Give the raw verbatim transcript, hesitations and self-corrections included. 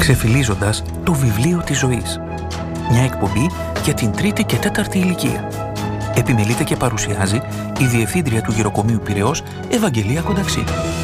Ξεφυλίζοντας το βιβλίο της ζωής. Μια εκπομπή για την τρίτη και τέταρτη ηλικία. Επιμελείται και παρουσιάζει η Διευθύντρια του Γεροκομείου Πειραιώς, Ευαγγελία Κονταξή.